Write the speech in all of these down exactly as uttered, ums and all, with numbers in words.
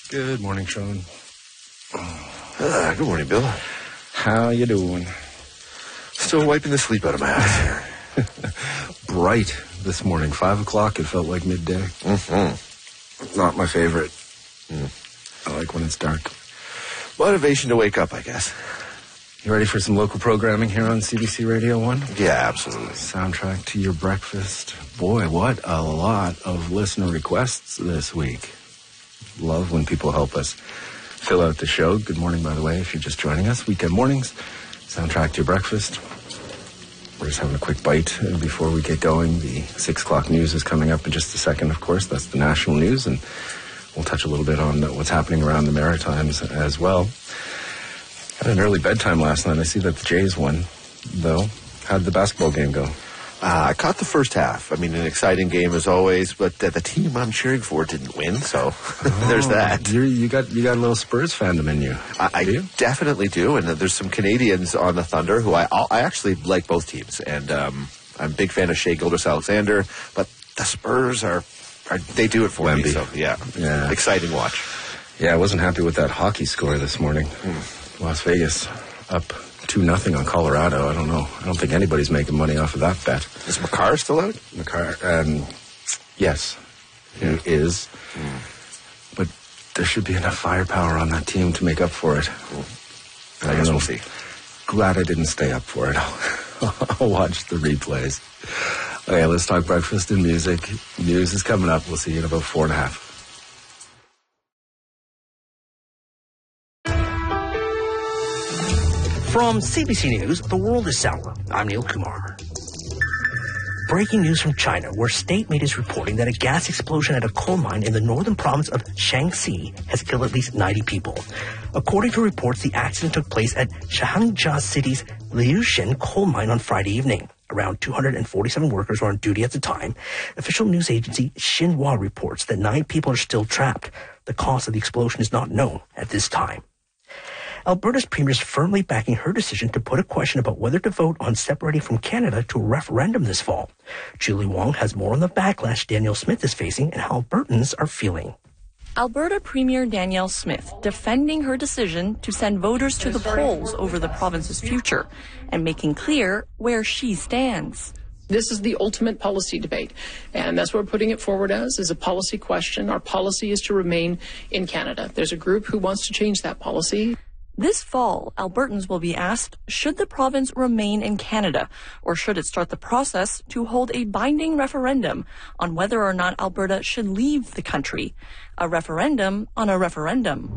Good morning, Sean. Uh, good morning, Bill. How you doing? Still wiping the sleep out of my eyes here. Bright this morning. Five o'clock, it felt like midday. Mm-hmm. Not my favorite. Mm. I like when it's dark. Motivation to wake up, I guess. You ready for some local programming here on C B C Radio one? Yeah, absolutely. Soundtrack to your breakfast. Boy, what a lot of listener requests this week. Love when people help us fill out the show. Good morning, by the way, if you're just joining us. Weekend mornings, soundtrack to your breakfast. We're just having a quick bite before we get going. The six o'clock news is coming up in just a second, of course. That's the national news, and we'll touch a little bit on what's happening around the Maritimes as well. Had an early bedtime last night. I see that the Jays won, though. How did the basketball game go? Uh, I caught the first half. I mean, an exciting game as always, but uh, the team I'm cheering for didn't win, so oh, there's that. You're, you got you got a little Spurs fandom in you. I, I do definitely do, and uh, there's some Canadians on the Thunder who I I actually like both teams, and um, I'm a big fan of Shai Gilgeous-Alexander, but the Spurs are, are they do it for Wemby. me, so yeah, yeah, exciting watch. Yeah, I wasn't happy with that hockey score this morning. Mm. Las Vegas up two nothing on Colorado. I don't know. I don't think anybody's making money off of that bet. Is Makar still out? Makar, um, yes, yeah. he is. Mm. But there should be enough firepower on that team to make up for it. Mm. I guess we'll see. Glad I didn't stay up for it. I'll watch the replays. Okay, let's talk breakfast and music. News is coming up. We'll see you in about four and a half. From C B C News, the world is sour. I'm Neil Kumar. Breaking news from China, where state media is reporting that a gas explosion at a coal mine in the northern province of Shaanxi has killed at least ninety people. According to reports, the accident took place at Shahangja City's Liushen coal mine on Friday evening. Around two hundred forty-seven workers were on duty at the time. Official news agency Xinhua reports that nine people are still trapped. The cause of the explosion is not known at this time. Alberta's premier is firmly backing her decision to put a question about whether to vote on separating from Canada to a referendum this fall. Julie Wong has more on the backlash Danielle Smith is facing and how Albertans are feeling. Alberta Premier Danielle Smith defending her decision to send voters to the polls over the province's future and making clear where she stands. This is the ultimate policy debate, and that's what we're putting it forward as, is a policy question. Our policy is to remain in Canada. There's a group who wants to change that policy. This fall, Albertans will be asked, should the province remain in Canada, or should it start the process to hold a binding referendum on whether or not Alberta should leave the country? A referendum on a referendum.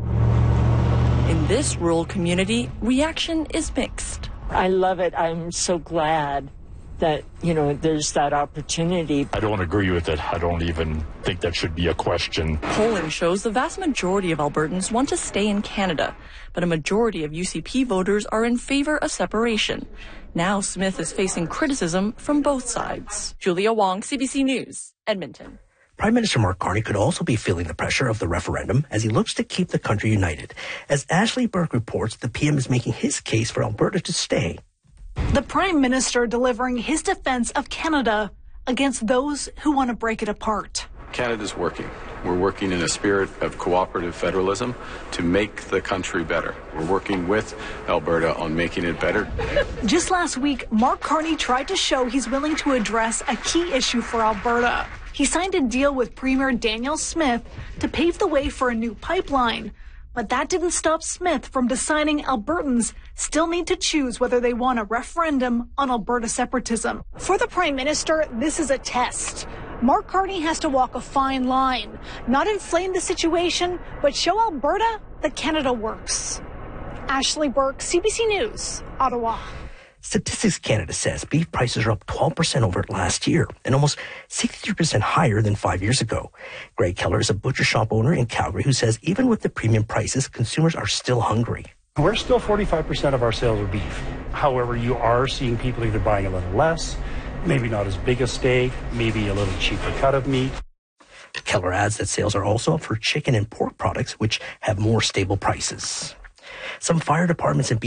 In this rural community, reaction is mixed. I love it. I'm so glad that, you know, there's that opportunity. I don't agree with it. I don't even think that should be a question. Polling shows the vast majority of Albertans want to stay in Canada, but a majority of U C P voters are in favor of separation. Now Smith is facing criticism from both sides. Julia Wong, C B C News, Edmonton. Prime Minister Mark Carney could also be feeling the pressure of the referendum as he looks to keep the country united. As Ashley Burke reports, the P M is making his case for Alberta to stay. The Prime Minister delivering his defense of Canada against those who want to break it apart. Canada's working. We're working in a spirit of cooperative federalism to make the country better. We're working with Alberta on making it better. Just last week, Mark Carney tried to show he's willing to address a key issue for Alberta. He signed a deal with Premier Danielle Smith to pave the way for a new pipeline. But that didn't stop Smith from deciding Albertans still need to choose whether they want a referendum on Alberta separatism. For the Prime Minister, this is a test. Mark Carney has to walk a fine line, not inflame the situation, but show Alberta that Canada works. Ashley Burke, C B C News, Ottawa. Statistics Canada says beef prices are up twelve percent over last year and almost sixty-three percent higher than five years ago. Greg Keller is a butcher shop owner in Calgary who says even with the premium prices, consumers are still hungry. We're still forty-five percent of our sales are beef. However, you are seeing people either buying a little less, maybe not as big a steak, maybe a little cheaper cut of meat. Keller adds that sales are also up for chicken and pork products, which have more stable prices. Some fire departments and